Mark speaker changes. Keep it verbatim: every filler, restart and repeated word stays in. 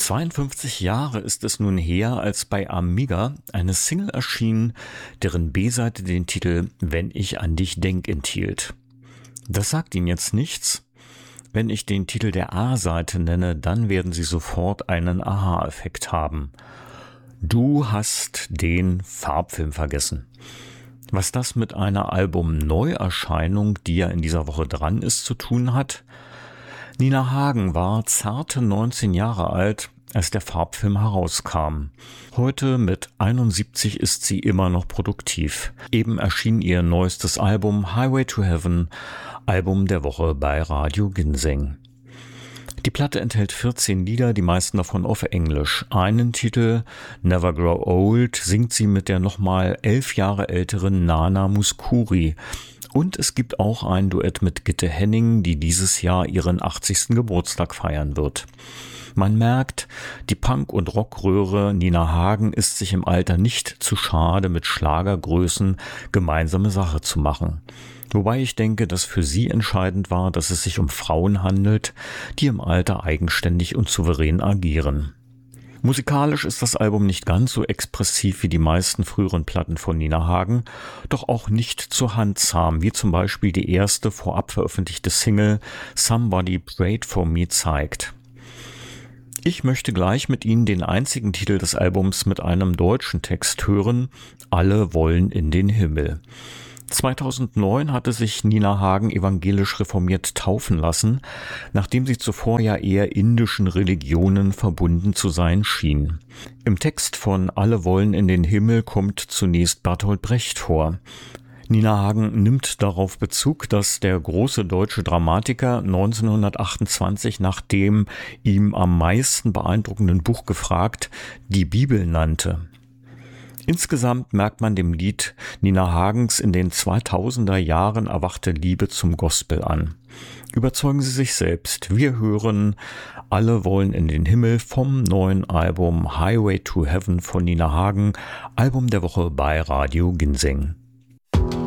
Speaker 1: zweiundfünfzig Jahre ist es nun her, als bei Amiga eine Single erschien, deren B-Seite den Titel »Wenn ich an dich denk« enthielt. Das sagt Ihnen jetzt nichts? Wenn ich den Titel der A-Seite nenne, dann werden Sie sofort einen Aha-Effekt haben. Du hast den Farbfilm vergessen. Was das mit einer Album-Neuerscheinung, die ja in dieser Woche dran ist, zu tun hat? Nina Hagen war zarte neunzehn Jahre alt, als der Farbfilm herauskam. Heute mit einundsiebzig ist sie immer noch produktiv. Eben erschien ihr neuestes Album Highway to Heaven, Album der Woche bei Radio Ginseng. Die Platte enthält vierzehn Lieder, die meisten davon auf Englisch. Einen Titel, Never Grow Old, singt sie mit der nochmal elf Jahre älteren Nana Mouskouri. Und es gibt auch ein Duett mit Gitte Henning, die dieses Jahr ihren achtzigsten Geburtstag feiern wird. Man merkt, die Punk- und Rockröhre Nina Hagen ist sich im Alter nicht zu schade, mit Schlagergrößen gemeinsame Sache zu machen. Wobei ich denke, dass für sie entscheidend war, dass es sich um Frauen handelt, die im Alter eigenständig und souverän agieren. Musikalisch ist das Album nicht ganz so expressiv wie die meisten früheren Platten von Nina Hagen, doch auch nicht zur handzahm, wie zum Beispiel die erste vorab veröffentlichte Single Somebody Prayed for Me zeigt. Ich möchte gleich mit Ihnen den einzigen Titel des Albums mit einem deutschen Text hören, Alle wollen in den Himmel. zweitausendneun hatte sich Nina Hagen evangelisch reformiert taufen lassen, nachdem sie zuvor ja eher indischen Religionen verbunden zu sein schien. Im Text von Alle wollen in den Himmel kommt zunächst Bertolt Brecht vor. Nina Hagen nimmt darauf Bezug, dass der große deutsche Dramatiker neunzehnhundertachtundzwanzig nach dem ihm am meisten beeindruckenden Buch gefragt die Bibel nannte. Insgesamt merkt man dem Lied Nina Hagens in den zweitausender Jahren erwachte Liebe zum Gospel an. Überzeugen Sie sich selbst. Wir hören Alle wollen in den Himmel vom neuen Album Highway to Heaven von Nina Hagen, Album der Woche bei Radio Ginseng.